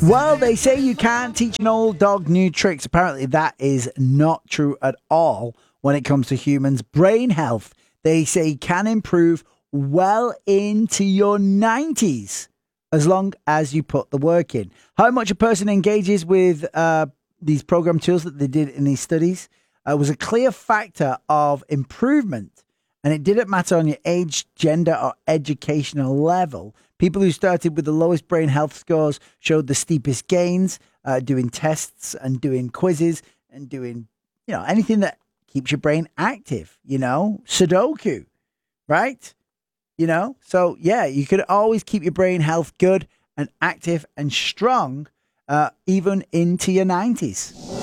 Well, they say you can't teach an old dog new tricks. Apparently, that is not true at all when it comes to humans' brain health. They say can improve well into your 90s as long as you put the work in. How much a person engages with these program tools that they did in these studies was a clear factor of improvement. And it didn't matter on your age, gender, or educational level. People who started with the lowest brain health scores showed the steepest gains, doing tests and doing quizzes and doing, anything that keeps your brain active, Sudoku, right? So yeah, you could always keep your brain health good and active and strong, even into your 90s.